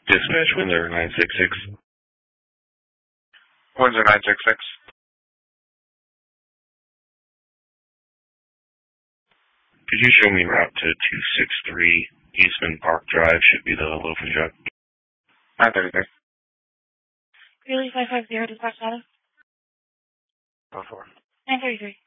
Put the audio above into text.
Dispatch Windsor 966. Windsor 966. Could you show me route to 263 Eastman Park Drive? Should be the loafing truck. 933. Greeley 550, dispatch status. 4. 933.